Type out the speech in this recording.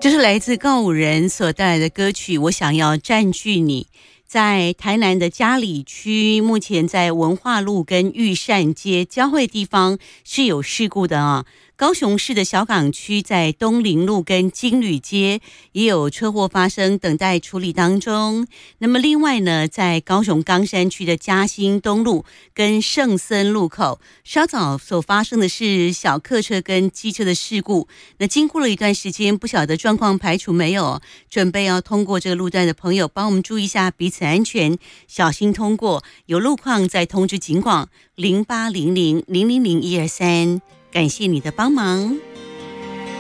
这是来自告五人所带来的歌曲《我想要占据你》。在台南的嘉里区，目前在文化路跟玉善街交汇地方是有事故的啊。高雄市的小港区在东林路跟金旅街也有车祸发生，等待处理当中。那么另外呢，在高雄冈山区的嘉兴东路跟圣森路口，稍早所发生的是小客车跟机车的事故。那经过了一段时间，不晓得状况排除没有，准备要通过这个路段的朋友，帮我们注意一下彼此安全，小心通过。有路况再通知警广0800000123。感谢你的帮忙。